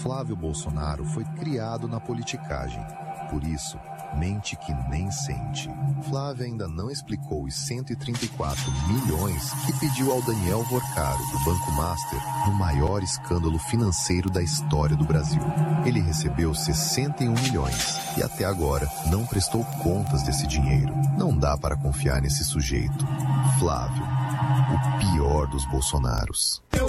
Flávio Bolsonaro foi criado na politicagem. Por isso, mente que nem sente. Flávio ainda não explicou os 134 milhões que pediu ao Daniel Vorcaro, do Banco Master, no maior escândalo financeiro da história do Brasil. Ele recebeu 61 milhões e até agora não prestou contas desse dinheiro. Não dá para confiar nesse sujeito. Flávio, o pior dos Bolsonaros.